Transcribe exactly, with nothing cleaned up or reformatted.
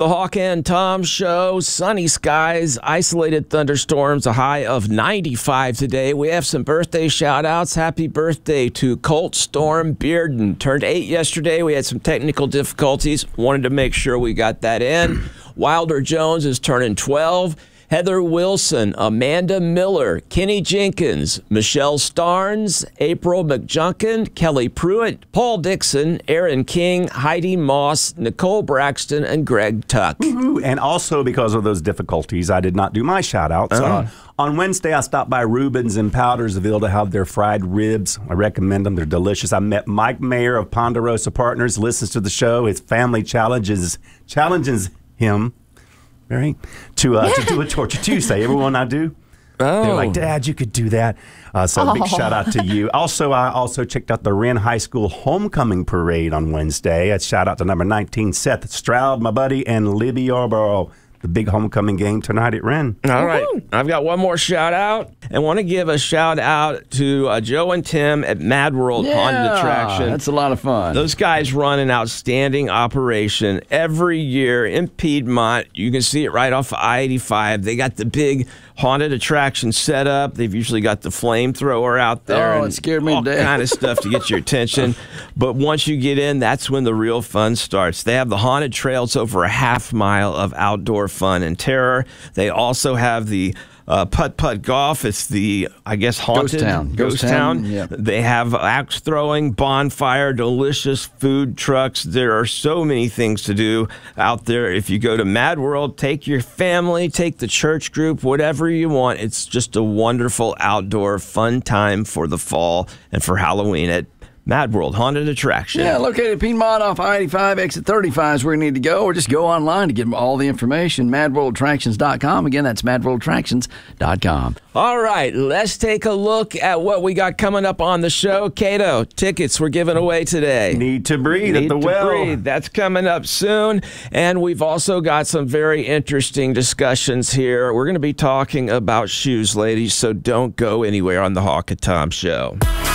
The Hawk and Tom Show, sunny skies, isolated thunderstorms, a high of ninety-five today. We have some birthday shout-outs. Happy birthday to Colt Storm Bearden. Turned eight yesterday. We had some technical difficulties. Wanted to make sure we got that in. Wilder Jones is turning twelve. Heather Wilson, Amanda Miller, Kenny Jenkins, Michelle Starnes, April McJunkin, Kelly Pruitt, Paul Dixon, Aaron King, Heidi Moss, Nicole Braxton, and Greg Tuck. Woo-hoo. And also because of those difficulties, I did not do my shout-outs. Uh-huh. Uh, on Wednesday, I stopped by Rubens in Powdersville to have their fried ribs. I recommend them. They're delicious. I met Mike Mayer of Ponderosa Partners, listens to the show. His family challenges challenges him. Right? To uh, to do a Torture Tuesday. Everyone I do, oh. they're like, Dad, you could do that. Uh, so oh. big shout out to you. Also, I also checked out the Wren High School Homecoming Parade on Wednesday. A shout out to number nineteen, Seth Stroud, my buddy, and Libby Yarborough. The big homecoming game tonight at Wren. All right. I've got one more shout out. I want to give a shout out to uh, Joe and Tim at Mad World yeah, Haunted Attraction. That's a lot of fun. Those guys run an outstanding operation every year in Piedmont. You can see it right off of I eighty-five. They got the big haunted attraction set up. They've usually got the flamethrower out there. Oh, and it scared me all to death. kind of stuff to get your attention. But once you get in, that's when the real fun starts. They have the haunted trails over a half mile of outdoor fun and terror. They also have the uh, putt-putt golf. It's the, I guess, haunted Ghost Town. Ghost, Ghost Town. Town, yeah. They have axe throwing, bonfire, delicious food trucks. There are so many things to do out there. If you go to Mad World, take your family, take the church group, whatever you want. It's just a wonderful outdoor fun time for the fall and for Halloween at Mad World Haunted Attraction. Yeah, located at Piedmont off I eighty-five, exit thirty-five is where you need to go, or just go online to get all the information, mad world attractions dot com. Again, that's mad world attractions dot com. All right, let's take a look at what we got coming up on the show. Cato, tickets we're giving away today. Need to breathe Need at the to well. Breathe. That's coming up soon. And we've also got some very interesting discussions here. We're going to be talking about shoes, ladies, so don't go anywhere on the Hawk and Tom Show.